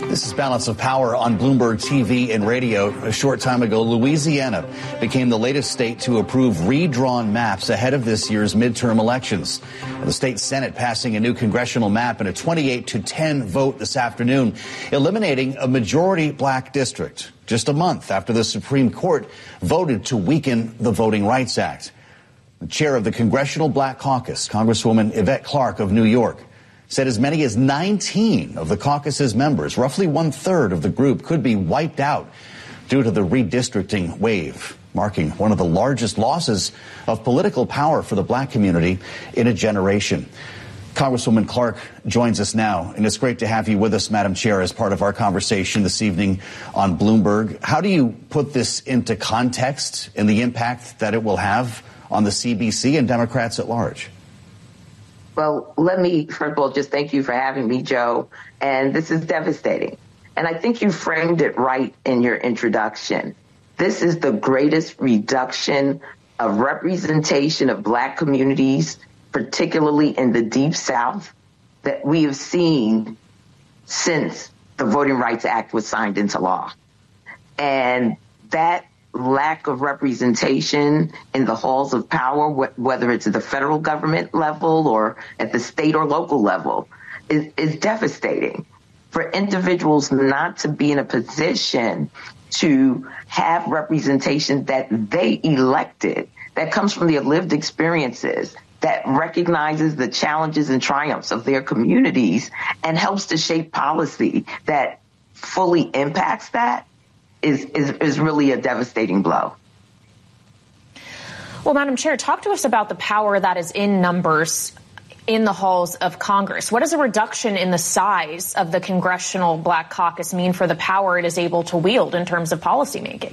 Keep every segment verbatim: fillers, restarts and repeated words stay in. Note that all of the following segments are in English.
This is Balance of Power on Bloomberg T V and radio. A short time ago, Louisiana became the latest state to approve redrawn maps ahead of this year's midterm elections. The state Senate passing a new congressional map in a twenty-eight to ten vote this afternoon, eliminating a majority black district just a month after the Supreme Court voted to weaken the Voting Rights Act. The chair of the Congressional Black Caucus, Congresswoman Yvette Clarke of New York, said as many as nineteen of the caucus's members, roughly one third of the group, could be wiped out due to the redistricting wave, marking one of the largest losses of political power for the black community in a generation. Congresswoman Clarke joins us now, and it's great to have you with us, Madam Chair, as part of our conversation this evening on Bloomberg. How do you put this into context and the impact that it will have on the C B C and Democrats at large? Well, let me, first of all, just thank you for having me, Joe. And this is devastating. And I think you framed it right in your introduction. This is the greatest reduction of representation of black communities, particularly in the Deep South, that we have seen since the Voting Rights Act was signed into law. And that lack of representation in the halls of power, wh- whether it's at the federal government level or at the state or local level, is, is devastating. For individuals not to be in a position to have representation that they elected, that comes from their lived experiences, that recognizes the challenges and triumphs of their communities and helps to shape policy that fully impacts that, Is, is is really a devastating blow. Well, Madam Chair, talk to us about the power that is in numbers in the halls of Congress. What does a reduction in the size of the Congressional Black Caucus mean for the power it is able to wield in terms of policymaking?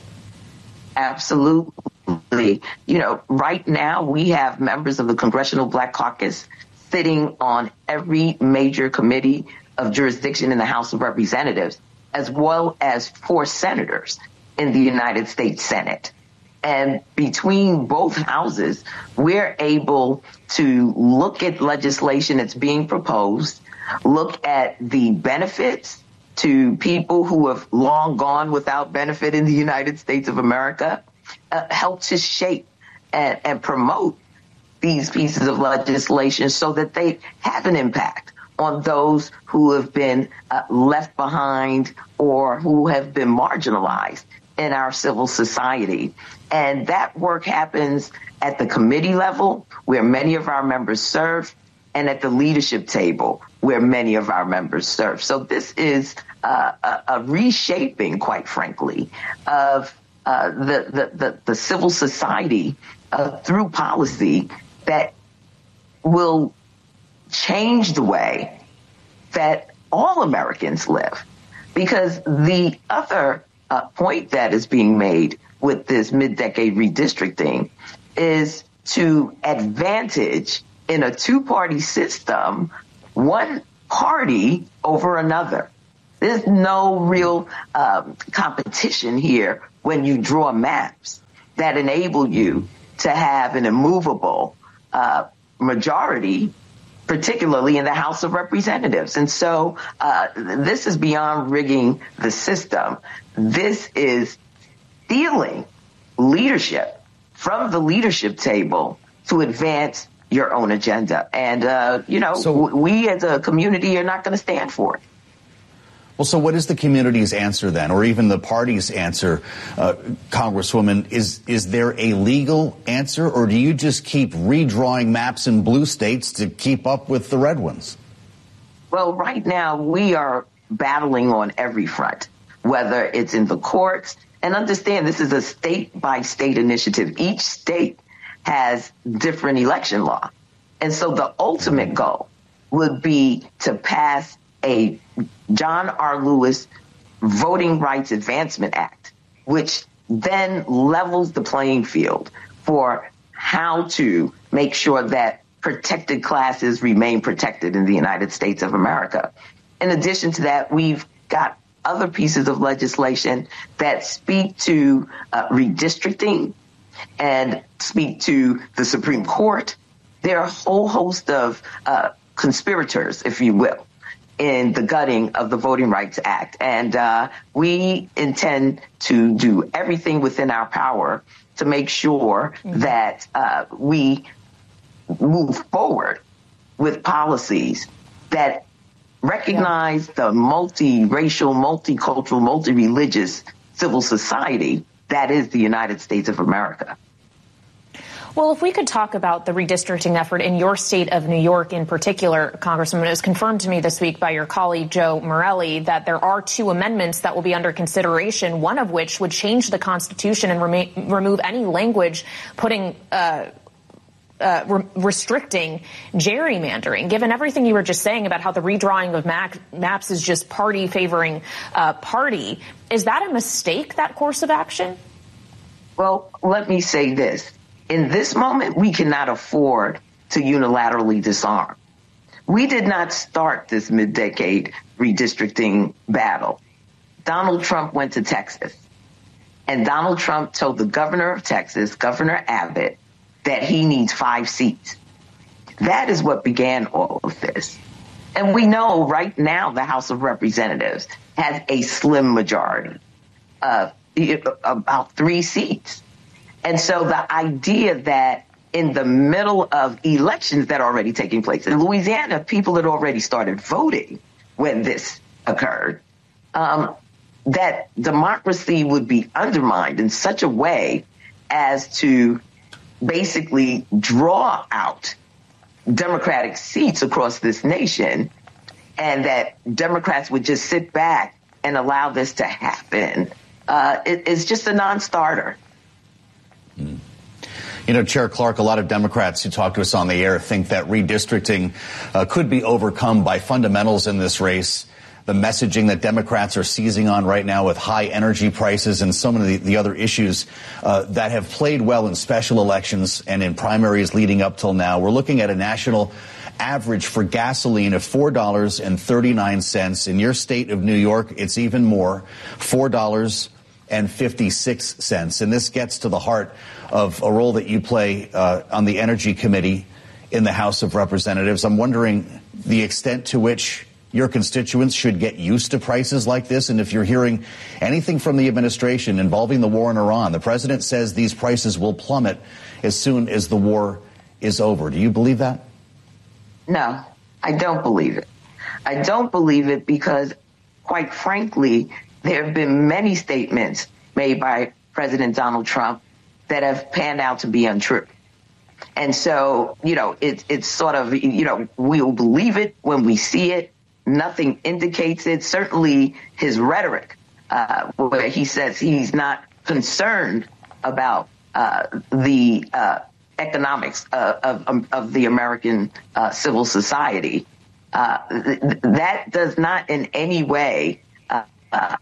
Absolutely. You know, right now we have members of the Congressional Black Caucus sitting on every major committee of jurisdiction in the House of Representatives, as well as four senators in the United States Senate. And between both houses, we're able to look at legislation that's being proposed, look at the benefits to people who have long gone without benefit in the United States of America, uh, help to shape and, and promote these pieces of legislation so that they have an impact on those who have been uh, left behind or who have been marginalized in our civil society. And that work happens at the committee level, where many of our members serve, and at the leadership table, where many of our members serve. So this is uh, a, a reshaping, quite frankly, of uh, the, the, the, the civil society uh, through policy that will change the way that all Americans live. Because the other uh, point that is being made with this mid-decade redistricting is to advantage in a two-party system one party over another. There's no real um, competition here when you draw maps that enable you to have an immovable uh, majority, particularly in the House of Representatives. And so uh, this is beyond rigging the system. This is stealing leadership from the leadership table to advance your own agenda. And, uh, you know, so, w- we as a community are not going to stand for it. Well, so what is the community's answer then, or even the party's answer, uh, Congresswoman? Is is there a legal answer, or do you just keep redrawing maps in blue states to keep up with the red ones? Well, right now we are battling on every front, whether it's in the courts. And understand, this is a state-by-state initiative. Each state has different election law. And so the ultimate goal would be to pass a John R. Lewis Voting Rights Advancement Act, which then levels the playing field for how to make sure that protected classes remain protected in the United States of America. In addition to that, we've got other pieces of legislation that speak to uh, redistricting and speak to the Supreme Court. There are a whole host of uh, conspirators, if you will, in the gutting of the Voting Rights Act. And uh, we intend to do everything within our power to make sure mm-hmm. that uh, we move forward with policies that recognize yeah. the multi-racial, multicultural, multi-religious civil society that is the United States of America. Well, if we could talk about the redistricting effort in your state of New York in particular, Congresswoman, it was confirmed to me this week by your colleague Joe Morelli that there are two amendments that will be under consideration, one of which would change the Constitution and rema- remove any language putting uh, uh, re- restricting gerrymandering. Given everything you were just saying about how the redrawing of map- maps is just party favoring uh, party, is that a mistake, that course of action? Well, let me say this. In this moment, we cannot afford to unilaterally disarm. We did not start this mid-decade redistricting battle. Donald Trump went to Texas, and Donald Trump told the governor of Texas, Governor Abbott, that he needs five seats. That is what began all of this. And we know right now the House of Representatives has a slim majority of about three seats. And so the idea that in the middle of elections that are already taking place in Louisiana, people had already started voting when this occurred, um, that democracy would be undermined in such a way as to basically draw out Democratic seats across this nation, and that Democrats would just sit back and allow this to happen. Uh, it, it's just a non-starter. Mm. You know, Chair Clark, a lot of Democrats who talk to us on the air think that redistricting uh, could be overcome by fundamentals in this race. The messaging that Democrats are seizing on right now with high energy prices and so many of the, the other issues uh, that have played well in special elections and in primaries leading up till now. We're looking at a national average for gasoline of four dollars and thirty-nine cents. In your state of New York, it's even more, four dollars and fifty-six cents. And this gets to the heart of a role that you play uh, on the Energy Committee in the House of Representatives. I'm wondering the extent to which your constituents should get used to prices like this. And if you're hearing anything from the administration involving the war in Iran, the president says these prices will plummet as soon as the war is over. Do you believe that? No, I don't believe it. I don't believe it because, quite frankly, there have been many statements made by President Donald Trump that have panned out to be untrue. And so, you know, it, it's sort of, you know, we'll believe it when we see it. Nothing indicates it. Certainly his rhetoric, uh, where he says he's not concerned about uh, the uh, economics of, of, of the American uh, civil society, uh, th- that does not in any way uh, uh,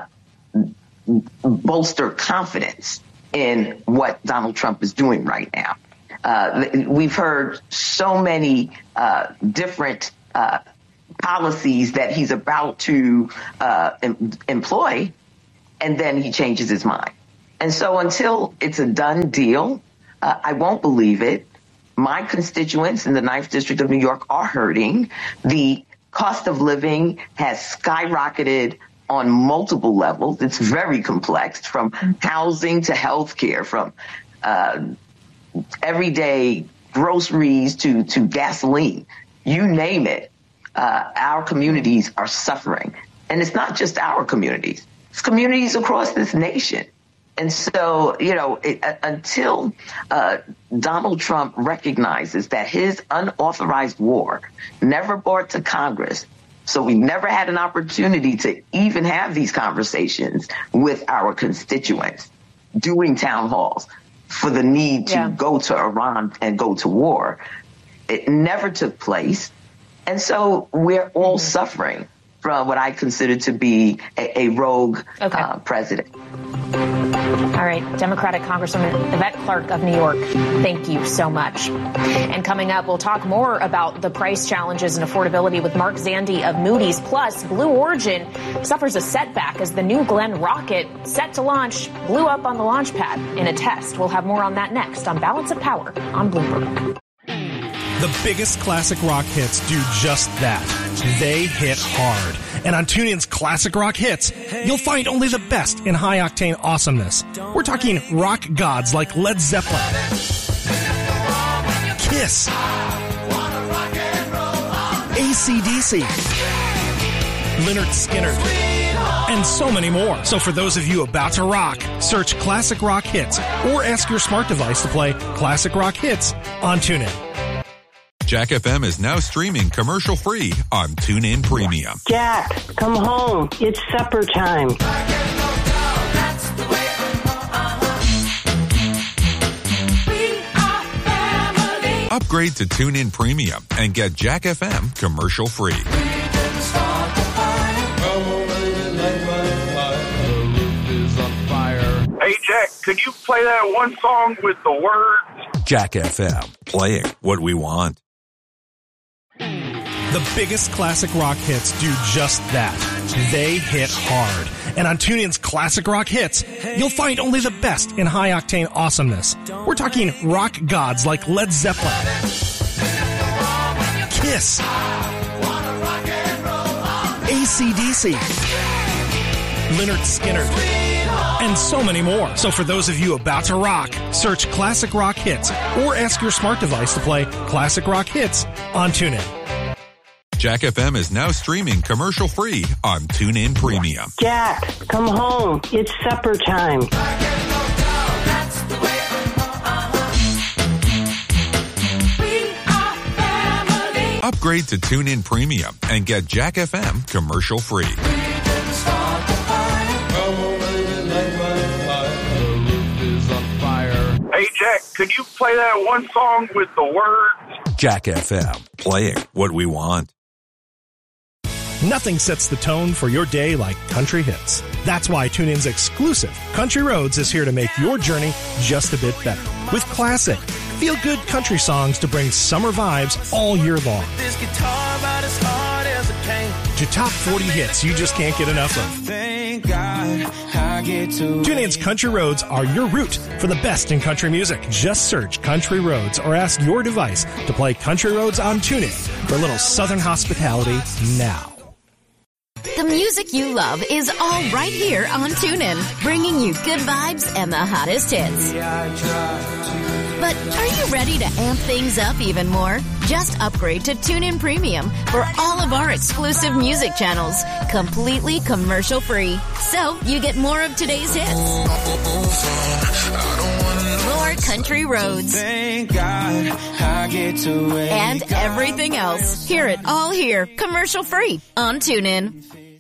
bolster confidence in what Donald Trump is doing right now. Uh, we've heard so many uh, different uh, policies that he's about to uh, em- employ, and then he changes his mind. And so until it's a done deal, uh, I won't believe it. My constituents in the ninth District of New York are hurting. The cost of living has skyrocketed on multiple levels. It's very complex, from housing to health care, from uh, everyday groceries to, to gasoline. You name it. Uh, our communities are suffering. And it's not just our communities. It's communities across this nation. And so, you know, it, uh, until uh, Donald Trump recognizes that his unauthorized war never brought to Congress, so we never had an opportunity to even have these conversations with our constituents, doing town halls for the need to yeah. go to Iran and go to war. It never took place. And so we're all mm-hmm. suffering from what I consider to be a, a rogue okay. uh, president. All right. Democratic Congresswoman Yvette Clarke of New York, thank you so much. And coming up, we'll talk more about the price challenges and affordability with Mark Zandi of Moody's. Plus, Blue Origin suffers a setback as the New Glenn rocket set to launch blew up on the launch pad in a test. We'll have more on that next on Balance of Power on Bloomberg. The biggest classic rock hits do just that. They hit hard. And on TuneIn's Classic Rock Hits, you'll find only the best in high-octane awesomeness. We're talking rock gods like Led Zeppelin, Kiss, A C D C, Lynyrd Skynyrd, and so many more. So for those of you about to rock, search Classic Rock Hits or ask your smart device to play Classic Rock Hits on TuneIn. Jack F M is now streaming commercial-free on TuneIn Premium. Jack, come home. It's supper time. Upgrade to TuneIn Premium and get Jack F M commercial-free. Hey, Jack, could you play that one song with the words? Jack F M, playing what we want. The biggest classic rock hits do just that. They hit hard. And on TuneIn's Classic Rock Hits, you'll find only the best in high-octane awesomeness. We're talking rock gods like Led Zeppelin, Kiss, A C D C, Lynyrd Skynyrd, and so many more. So for those of you about to rock, search Classic Rock Hits or ask your smart device to play Classic Rock Hits on TuneIn. Jack F M is now streaming commercial-free on TuneIn Premium. Jack, come home. It's supper time. Upgrade to TuneIn Premium and get Jack F M commercial-free. Hey, Jack, could you play that one song with the words? Jack F M, playing what we want. Nothing sets the tone for your day like country hits. That's why TuneIn's exclusive Country Roads is here to make your journey just a bit better. With classic, feel-good country songs to bring summer vibes all year long. This guitar about as hard as a pain. To top forty hits you just can't get enough of. Thank God I get to TuneIn's Country Roads are your route for the best in country music. Just search Country Roads or ask your device to play Country Roads on TuneIn for a little southern hospitality now. The music you love is all right here on TuneIn, bringing you good vibes and the hottest hits. But are you ready to amp things up even more? Just upgrade to TuneIn Premium for all of our exclusive music channels, completely commercial-free. So you get more of today's hits. More country roads. Thank God I get to and everything else. Hear it all here, commercial-free on TuneIn.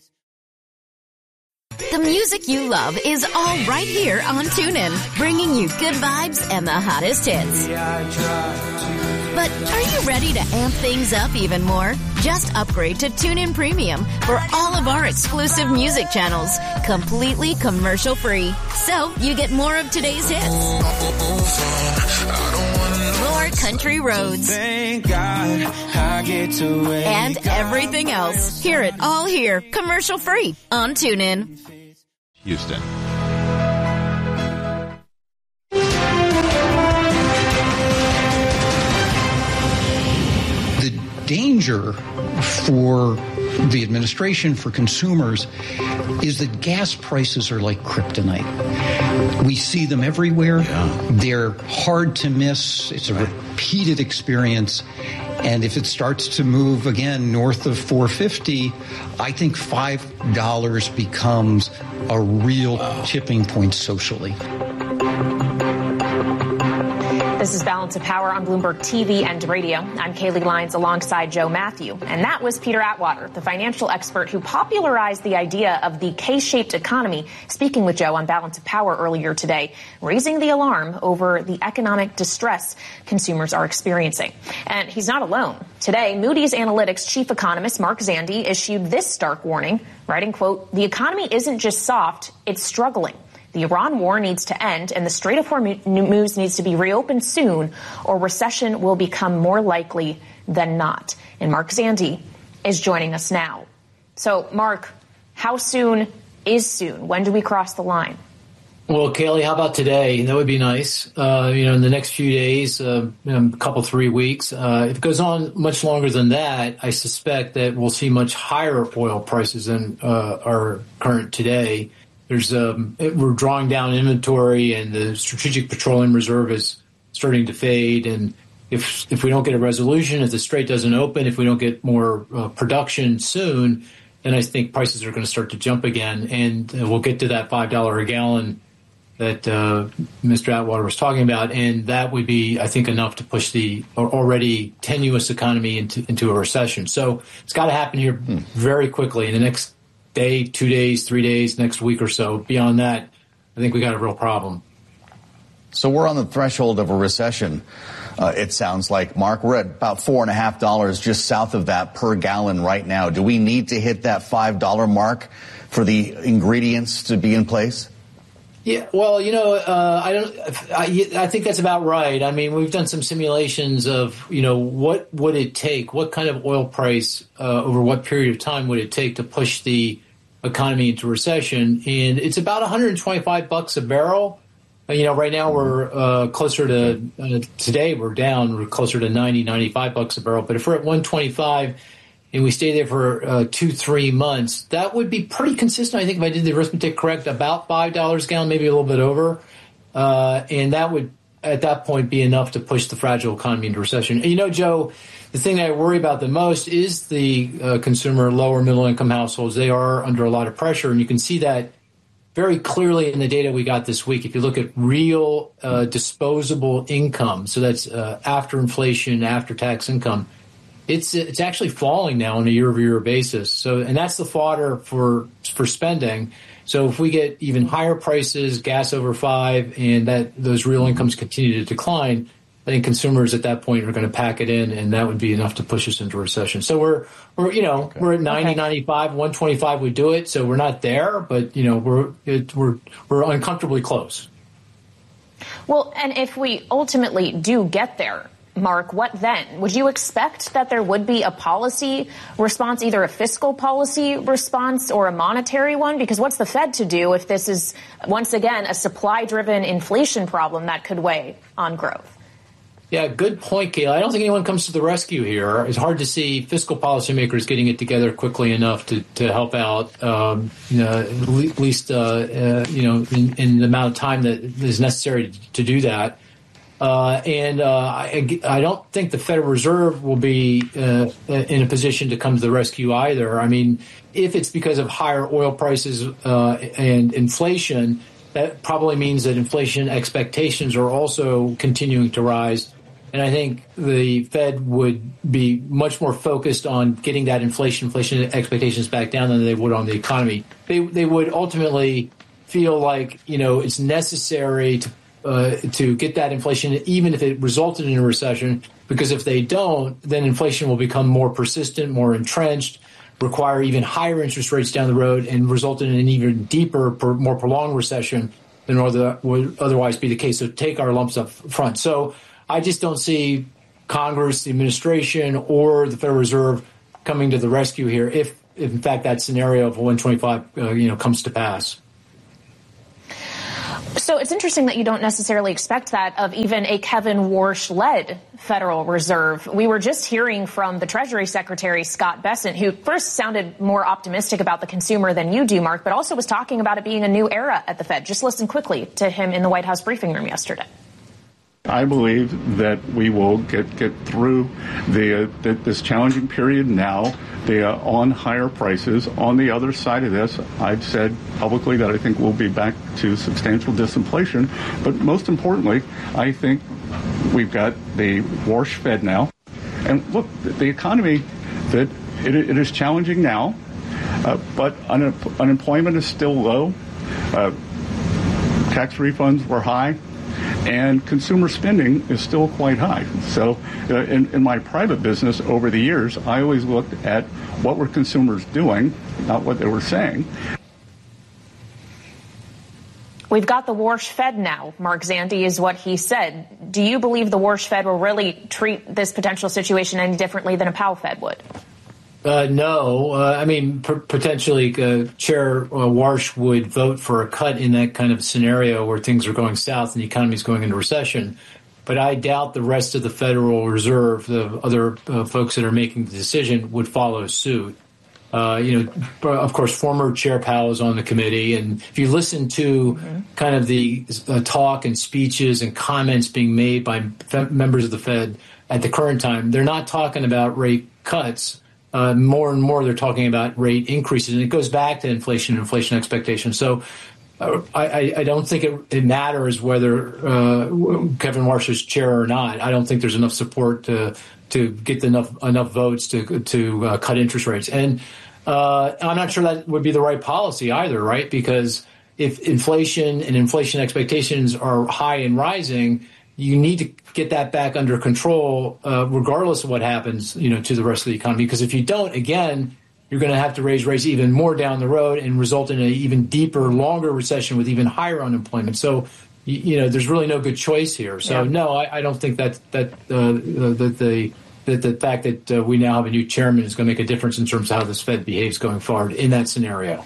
The music you love is all right here on TuneIn, bringing you good vibes and the hottest hits. But are you ready to amp things up even more? Just upgrade to TuneIn Premium for all of our exclusive music channels, completely commercial-free. So you get more of today's hits. More country roads. Thank God I get to and everything else. Hear it all here, commercial-free on TuneIn. Houston. The danger for the administration, for consumers, is that gas prices are like kryptonite. We see them everywhere. Yeah. They're hard to miss. It's a repeated experience. And if it starts to move again north of four fifty, I think five dollars becomes a real tipping point socially. This is Balance of Power on Bloomberg T V and radio. I'm Kaylee Lyons alongside Joe Matthew. And that was Peter Atwater, the financial expert who popularized the idea of the K-shaped economy, speaking with Joe on Balance of Power earlier today, raising the alarm over the economic distress consumers are experiencing. And he's not alone. Today, Moody's Analytics chief economist Mark Zandi issued this stark warning, writing, quote, "The economy isn't just soft, it's struggling. The Iran war needs to end, and the Strait of Hormuz needs to be reopened soon, or recession will become more likely than not." And Mark Zandi is joining us now. So, Mark, how soon is soon? When do we cross the line? Well, Kayleigh, how about today? That would be nice. Uh, you know, in the next few days, uh, a couple, three weeks. Uh, if it goes on much longer than that, I suspect that we'll see much higher oil prices than uh, are current today. There's um, we're drawing down inventory, and the Strategic Petroleum Reserve is starting to fade. And if if we don't get a resolution, if the Strait doesn't open, if we don't get more uh, production soon, then I think prices are going to start to jump again, and uh, we'll get to that five dollars a gallon that uh, Mister Atwater was talking about, and that would be, I think, enough to push the already tenuous economy into into a recession. So it's got to happen here hmm. very quickly in the next day, two days, three days, next week or so. Beyond that, I think we got a real problem. So we're on the threshold of a recession. Uh, it sounds like, Mark, we're at about four and a half dollars just south of that per gallon right now. Do we need to hit that five dollar mark for the ingredients to be in place? Yeah, well, you know, uh, I don't. I, I think that's about right. I mean, we've done some simulations of, you know, what would it take? What kind of oil price uh, over what period of time would it take to push the economy into recession? And it's about one hundred twenty-five bucks a barrel. You know, right now we're uh, closer to uh, today. We're down. We're closer to ninety, ninety-five bucks a barrel. But if we're at one twenty-five and we stay there for uh, two, three months, that would be pretty consistent. I think if I did the arithmetic correct, about five dollars a gallon, maybe a little bit over. Uh, and that would, at that point, be enough to push the fragile economy into recession. And, you know, Joe, the thing that I worry about the most is the uh, consumer, lower middle income households. They are under a lot of pressure. And you can see that very clearly in the data we got this week. If you look at real uh, disposable income, so that's uh, after inflation, after tax income, It's it's actually falling now on a year-over-year basis. So, and that's the fodder for for spending. So, if we get even higher prices, gas over five, and that those real incomes continue to decline, I think consumers at that point are going to pack it in, and that would be enough to push us into recession. So, we're we're you know okay. we're at ninety, okay. ninety-five, one twenty-five. We do it. So we're not there, but you know we're it, we're we're uncomfortably close. Well, and if we ultimately do get there, Mark, what then? Would you expect that there would be a policy response, either a fiscal policy response or a monetary one? Because what's the Fed to do if this is, once again, a supply-driven inflation problem that could weigh on growth? Yeah, good point, Kayleigh. I don't think anyone comes to the rescue here. It's hard to see fiscal policymakers getting it together quickly enough to, to help out, um, you know, at least, uh, uh, you know, in, in the amount of time that is necessary to, to do that. Uh, and uh, I, I don't think the Federal Reserve will be uh, in a position to come to the rescue either. I mean, if it's because of higher oil prices uh, and inflation, that probably means that inflation expectations are also continuing to rise. And I think the Fed would be much more focused on getting that inflation, inflation expectations back down than they would on the economy. They they would ultimately feel like, you know, it's necessary to Uh, to get that inflation, even if it resulted in a recession, because if they don't, then inflation will become more persistent, more entrenched, require even higher interest rates down the road, and result in an even deeper, more prolonged recession than other, would otherwise be the case. So take our lumps up front. So I just don't see Congress, the administration, or the Federal Reserve coming to the rescue here if, if in fact, that scenario of one twenty-five uh, you know, comes to pass. So it's interesting that you don't necessarily expect that of even a Kevin Warsh-led Federal Reserve. We were just hearing from the Treasury Secretary, Scott Bessent, who first sounded more optimistic about the consumer than you do, Mark, but also was talking about it being a new era at the Fed. Just listen quickly to him in the White House briefing room yesterday. I believe that we will get get through the, uh, the this challenging period now. They are on higher prices. On the other side of this, I've said publicly that I think we'll be back to substantial disinflation. But most importantly, I think we've got the Warsh Fed now. And look, the economy, that it, it is challenging now, uh, but un- unemployment is still low. Uh, tax refunds were high. And consumer spending is still quite high. So uh, in, in my private business over the years, I always looked at what were consumers doing, not what they were saying. We've got the Warsh Fed now. Mark Zandi is what he said. Do you believe the Warsh Fed will really treat this potential situation any differently than a Powell Fed would? Uh, no. Uh, I mean, p- potentially uh, Chair uh, Warsh would vote for a cut in that kind of scenario where things are going south and the economy is going into recession. But I doubt the rest of the Federal Reserve, the other uh, folks that are making the decision, would follow suit. Uh, you know, of course, former Chair Powell is on the committee. And if you listen to mm-hmm. kind of the uh, talk and speeches and comments being made by fe- members of the Fed at the current time, they're not talking about rate cuts. Uh, more and more, they're talking about rate increases. And it goes back to inflation and inflation expectations. So uh, I, I don't think it, it matters whether uh, Kevin Warsh is chair or not. I don't think there's enough support to to get enough enough votes to to uh, cut interest rates. And uh, I'm not sure that would be the right policy either, right? Because if inflation and inflation expectations are high and rising, you need to get that back under control, uh, regardless of what happens, you know, to the rest of the economy. Because if you don't, again, you're going to have to raise rates even more down the road and result in an even deeper, longer recession with even higher unemployment. So, you, you know, there's really no good choice here. So, yeah. no, I, I don't think that that uh, that the that the fact that uh, we now have a new chairman is going to make a difference in terms of how this Fed behaves going forward in that scenario.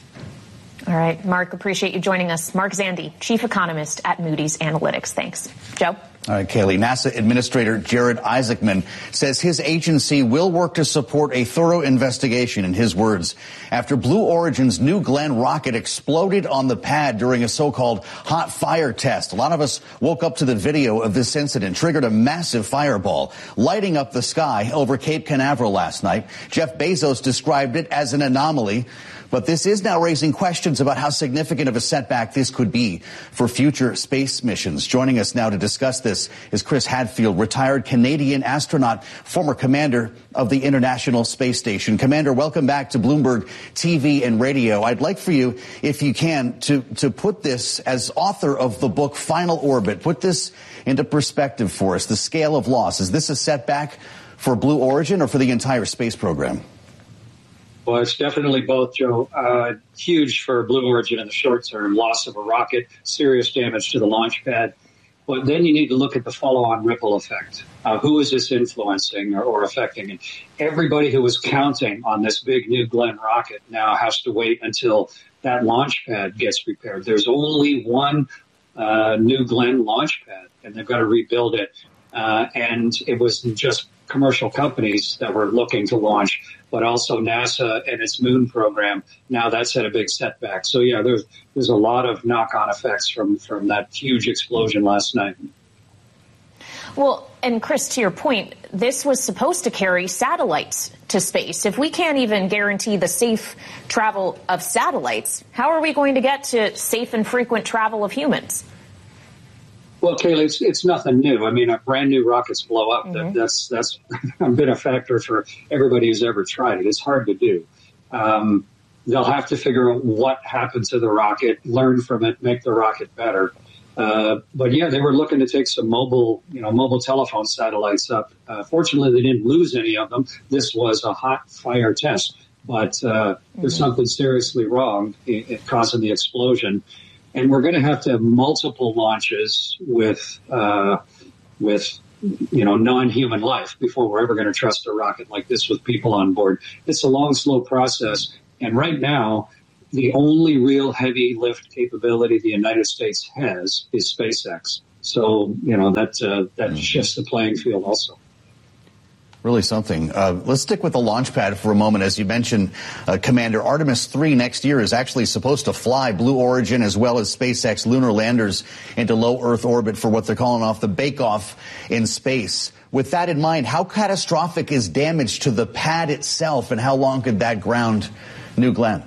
All right, Mark, appreciate you joining us. Mark Zandi, chief economist at Moody's Analytics. Thanks. Joe? All right, Kaylee. NASA Administrator Jared Isaacman says his agency will work to support a thorough investigation, in his words, after Blue Origin's New Glenn rocket exploded on the pad during a so-called hot fire test. A lot of us woke up to the video of this incident, triggered a massive fireball, lighting up the sky over Cape Canaveral last night. Jeff Bezos described it as an anomaly. But this is now raising questions about how significant of a setback this could be for future space missions. Joining us now to discuss this is Chris Hadfield, retired Canadian astronaut, former commander of the International Space Station. Commander, welcome back to Bloomberg T V and Radio. I'd like for you, if you can, to, to put this, as author of the book Final Orbit, put this into perspective for us, the scale of loss. Is this a setback for Blue Origin or for the entire space program? Well, it's definitely both, Joe. Uh, huge for Blue Origin in the short term, loss of a rocket, serious damage to the launch pad. But then you need to look at the follow-on ripple effect. Uh, who is this influencing or, or affecting? And everybody who was counting on this big New Glenn rocket now has to wait until that launch pad gets repaired. There's only one uh, New Glenn launch pad, and they've got to rebuild it. Uh, and it was just commercial companies that were looking to launch, but also NASA and its moon program. Now that's had a big setback. So, yeah, there's there's a lot of knock-on effects from, from that huge explosion last night. Well, and Chris, to your point, this was supposed to carry satellites to space. If we can't even guarantee the safe travel of satellites, how are we going to get to safe and frequent travel of humans? Well, Kaylee, it's, it's nothing new. I mean, brand new rockets blow up. Mm-hmm. That, that's that's been a factor for everybody who's ever tried it. It's hard to do. Um, they'll have to figure out what happened to the rocket, learn from it, make the rocket better. Uh, but yeah, they were looking to take some mobile, you know, mobile telephone satellites up. Uh, fortunately, they didn't lose any of them. This was a hot fire test, but uh, mm-hmm. there's something seriously wrong in, in causing the explosion. And we're going to have to have multiple launches with, uh, with, you know, non-human life before we're ever going to trust a rocket like this with people on board. It's a long, slow process. And right now, the only real heavy lift capability the United States has is SpaceX. So, you know, that, uh, that mm-hmm. shifts the playing field also. Really something. Uh, let's stick with the launch pad for a moment. As you mentioned, uh, Commander, Artemis three next year is actually supposed to fly Blue Origin as well as SpaceX lunar landers into low Earth orbit for what they're calling off the bake-off in space. With that in mind, how catastrophic is damage to the pad itself, and how long could that ground New Glenn?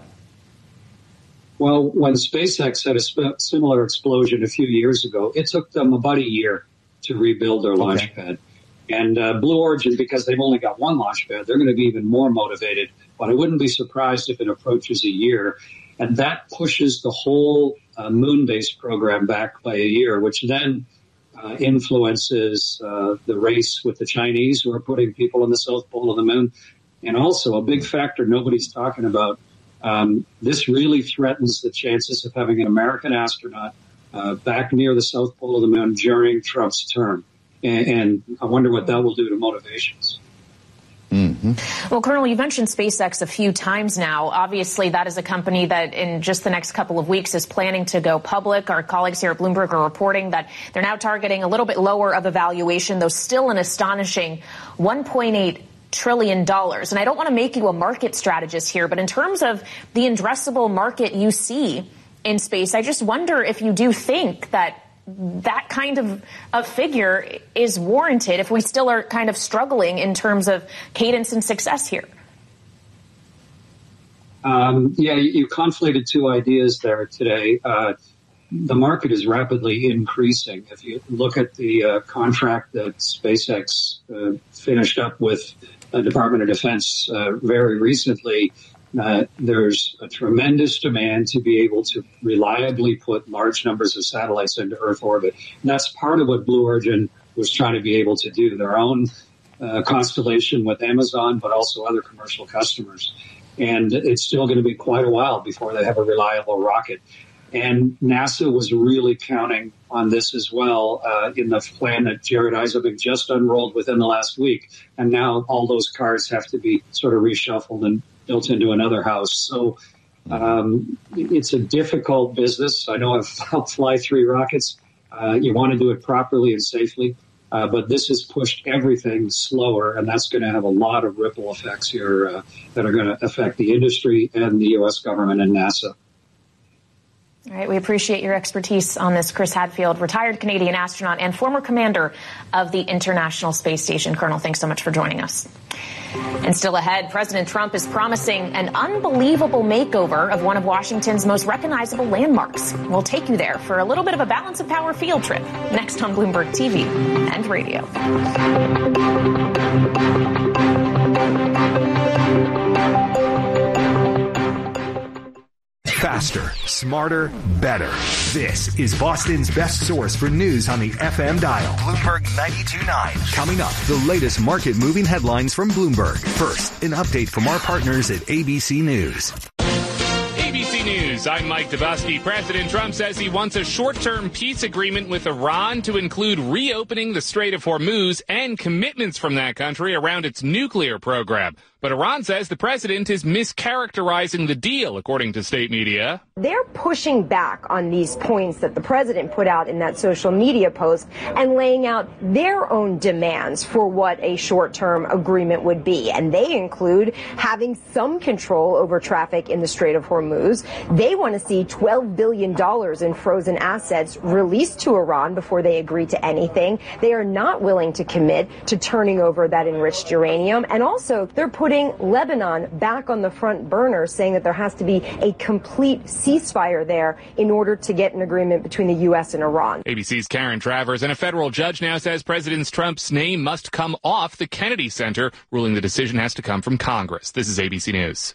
Well, when SpaceX had a sp- similar explosion a few years ago, it took them about a year to rebuild their launch okay. pad. And uh, Blue Origin, because they've only got one launch pad, they're going to be even more motivated. But I wouldn't be surprised if it approaches a year. And that pushes the whole uh, moon-based program back by a year, which then uh, influences uh, the race with the Chinese, who are putting people on the south pole of the moon. And also a big factor nobody's talking about, um, this really threatens the chances of having an American astronaut uh, back near the south pole of the moon during Trump's term. And, and I wonder what that will do to motivations. Mm. Mm-hmm. Well, Colonel, you've mentioned SpaceX a few times now. Obviously, that is a company that in just the next couple of weeks is planning to go public. Our colleagues here at Bloomberg are reporting that they're now targeting a little bit lower of a valuation, though still an astonishing one point eight trillion dollars. And I don't want to make you a market strategist here, but in terms of the addressable market you see in space, I just wonder if you do think that that kind of a figure is warranted if we still are kind of struggling in terms of cadence and success here. Um, yeah, you conflated two ideas there today. Uh, the market is rapidly increasing. If you look at the uh, contract that SpaceX uh, finished up with the Department of Defense uh, very recently, Uh, there's a tremendous demand to be able to reliably put large numbers of satellites into Earth orbit. And that's part of what Blue Origin was trying to be able to do, their own uh, constellation with Amazon, but also other commercial customers. And it's still going to be quite a while before they have a reliable rocket. And NASA was really counting on this as well uh, in the plan that Jared Isaacman just unrolled within the last week. And now all those cards have to be sort of reshuffled and built into another house. So um, it's a difficult business. I know I've helped fly three rockets. Uh, you want to do it properly and safely, uh, but this has pushed everything slower, and that's going to have a lot of ripple effects here uh, that are going to affect the industry and the U S government and NASA. All right, we appreciate your expertise on this. Chris Hadfield, retired Canadian astronaut and former commander of the International Space Station. Colonel, thanks so much for joining us. And still ahead, President Trump is promising an unbelievable makeover of one of Washington's most recognizable landmarks. We'll take you there for a little bit of a balance of power field trip next on Bloomberg T V and radio. Faster, smarter, better. This is Boston's best source for news on the F M dial. Bloomberg ninety-two point nine. Coming up, the latest market-moving headlines from Bloomberg. First, an update from our partners at A B C News. A B C News, I'm Mike Dubusky. President Trump says he wants a short-term peace agreement with Iran to include reopening the Strait of Hormuz and commitments from that country around its nuclear program. But Iran says the president is mischaracterizing the deal, according to state media. They're pushing back on these points that the president put out in that social media post and laying out their own demands for what a short-term agreement would be. And they include having some control over traffic in the Strait of Hormuz. They want to see twelve billion dollars in frozen assets released to Iran before they agree to anything. They are not willing to commit to turning over that enriched uranium. And also, they're putting Lebanon back on the front burner, saying that there has to be a complete ceasefire there in order to get an agreement between the U S and Iran. A B C's Karen Travers, and a federal judge now says President Trump's name must come off the Kennedy Center, ruling the decision has to come from Congress. This is A B C News.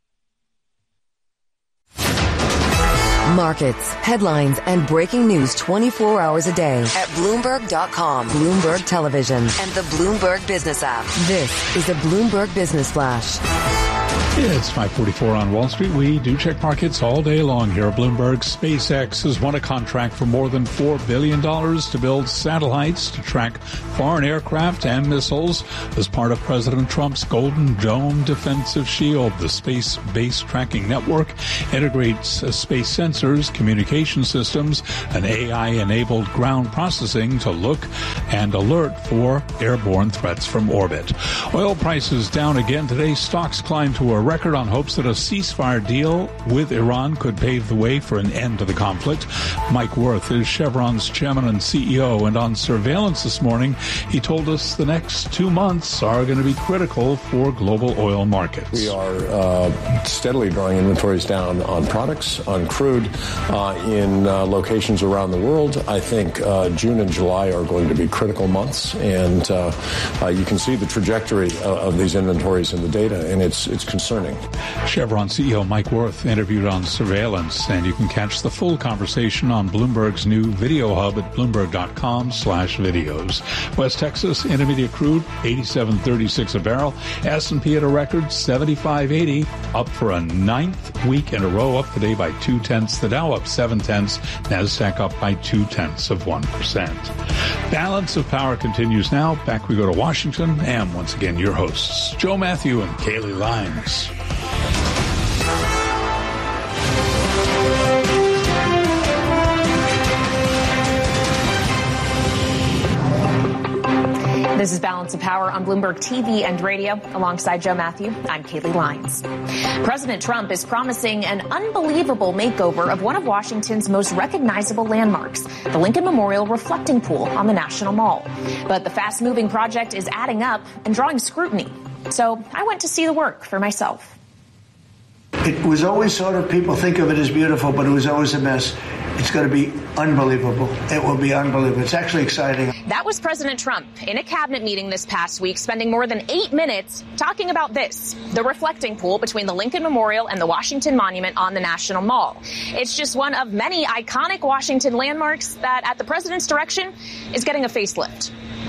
Markets, headlines, and breaking news twenty-four hours a day at Bloomberg dot com, Bloomberg Television, and the Bloomberg Business app. This is a Bloomberg Business Flash. It's five forty-four on Wall Street. We do check markets all day long here at Bloomberg. SpaceX has won a contract for more than four billion dollars to build satellites to track foreign aircraft and missiles as part of President Trump's Golden Dome defensive shield. The space-based tracking network integrates uh, space sensors, communication systems, and A I-enabled ground processing to look and alert for airborne threats from orbit. Oil prices down again today. Stocks climbed to a record on hopes that a ceasefire deal with Iran could pave the way for an end to the conflict. Mike Wirth is Chevron's chairman and C E O, and on surveillance this morning, he told us the next two months are going to be critical for global oil markets. We are uh, steadily drawing inventories down on products, on crude, uh, in uh, locations around the world. I think uh, June and July are going to be critical months, and uh, uh, you can see the trajectory of, of these inventories in the data, and it's it's concerning. concerning. Chevron C E O Mike Wirth interviewed on surveillance, and you can catch the full conversation on Bloomberg's new video hub at bloomberg.com slash videos. West Texas Intermediate crude eighty-seven thirty-six a barrel. S and P at a record seventy-five eighty, up for a ninth week in a row, up today by two tenths. The Dow up seven tenths. NASDAQ up by two tenths of one percent. Balance of Power continues now. Back we go to Washington, and once again your hosts, Joe Matthew and Kaylee Lyons. This is Balance of Power on Bloomberg T V and radio. Alongside Joe Matthew, I'm Kaylee Lyons. President Trump is promising an unbelievable makeover of one of Washington's most recognizable landmarks, the Lincoln Memorial Reflecting Pool on the National Mall. But the fast-moving project is adding up and drawing scrutiny. So I went to see the work for myself. It was always sort of, people think of it as beautiful, but it was always a mess. It's going to be unbelievable. It will be unbelievable. It's actually exciting. That was President Trump in a cabinet meeting this past week, spending more than eight minutes talking about this, the reflecting pool between the Lincoln Memorial and the Washington Monument on the National Mall. It's just one of many iconic Washington landmarks that, at the president's direction, is getting a facelift.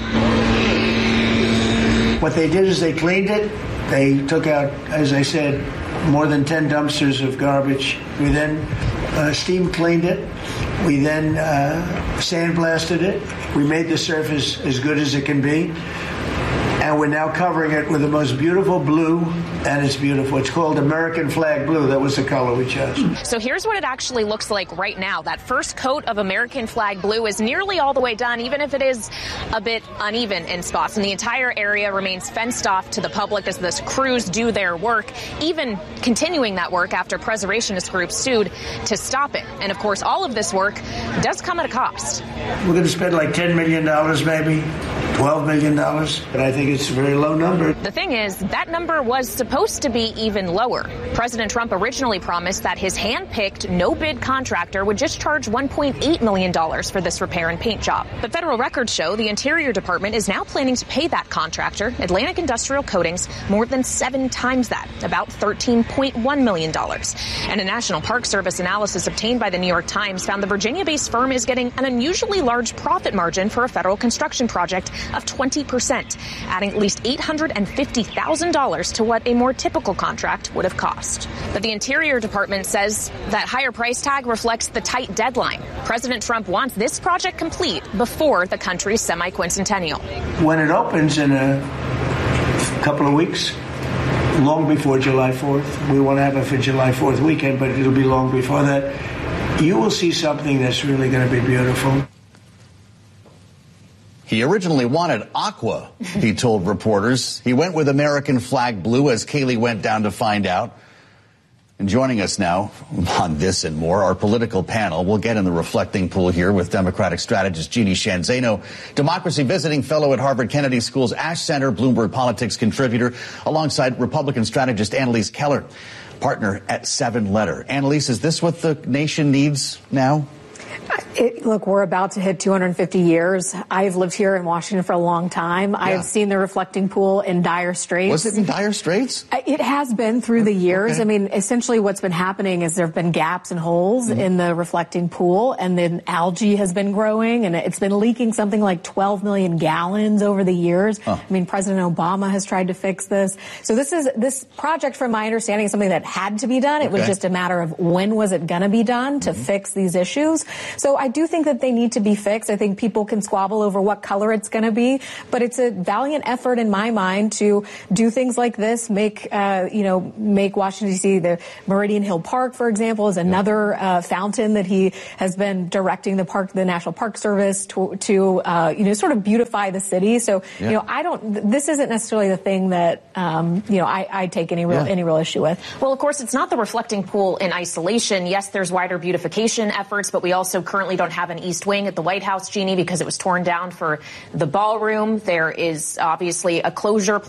What they did is they cleaned it. They took out, as I said, more than ten dumpsters of garbage. We then uh, steam cleaned it. We then uh, sandblasted it. We made the surface as good as it can be. And we're now covering it with the most beautiful blue, and it's beautiful. It's called American Flag Blue. That was the color we chose. So here's what it actually looks like right now. That first coat of American Flag Blue is nearly all the way done, even if it is a bit uneven in spots. And the entire area remains fenced off to the public as the crews do their work, even continuing that work after preservationist groups sued to stop it. And, of course, all of this work does come at a cost. We're going to spend like ten million dollars, maybe twelve million dollars, but I think it's a very low number. The thing is, that number was supposed to be even lower. President Trump originally promised that his hand-picked, no-bid contractor would just charge one point eight million dollars for this repair and paint job. But federal records show the Interior Department is now planning to pay that contractor, Atlantic Industrial Coatings, more than seven times that, about thirteen point one million dollars. And a National Park Service analysis obtained by the New York Times found the Virginia-based firm is getting an unusually large profit margin for a federal construction project of twenty percent, adding at least eight hundred fifty thousand dollars to what a more typical contract would have cost. But the Interior Department says that higher price tag reflects the tight deadline. President Trump wants this project complete before the country's semi-quincentennial. When it opens in a couple of weeks, long before July fourth, we won't have it for July fourth weekend, but it'll be long before that, you will see something that's really going to be beautiful. He originally wanted aqua, he told reporters. He went with American Flag Blue, as Kaylee went down to find out. And joining us now on this and more, our political panel. We'll get in the reflecting pool here with Democratic strategist Jeannie Sheehan Zaino, democracy visiting fellow at Harvard Kennedy School's Ash Center, Bloomberg Politics contributor, alongside Republican strategist Annalise Keller, partner at Seven Letter. Annalise, is this what the nation needs now? It, look, we're about to hit two hundred fifty years. I've lived here in Washington for a long time. Yeah. I've seen the reflecting pool in dire straits. Was it in dire straits? It has been through the years. Okay. I mean, essentially what's been happening is there have been gaps and holes mm-hmm. in the reflecting pool, and then algae has been growing, and it's been leaking something like twelve million gallons over the years. Oh. I mean, President Obama has tried to fix this. So this is this project, from my understanding, is something that had to be done. It okay. was just a matter of when was it going to be done to mm-hmm. fix these issues. So I do think that they need to be fixed. I think people can squabble over what color it's going to be, but it's a valiant effort in my mind to do things like this, make, uh, you know, make Washington, D C, the Meridian Hill Park, for example, is another uh, fountain that he has been directing the park, the National Park Service to, to uh, you know, sort of beautify the city. So, yeah. you know, I don't, this isn't necessarily the thing that, um, you know, I, I take any real, yeah. any real issue with. Well, of course, it's not the reflecting pool in isolation. Yes, there's wider beautification efforts, but we also currently don't have an East Wing at the White House, Jeannie, because it was torn down for the ballroom. There is obviously a closure